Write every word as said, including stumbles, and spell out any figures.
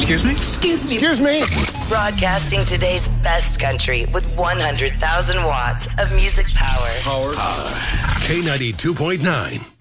Excuse me? Excuse me. Excuse me. Broadcasting today's best country with one hundred thousand watts of music power. Power. K ninety-two point nine.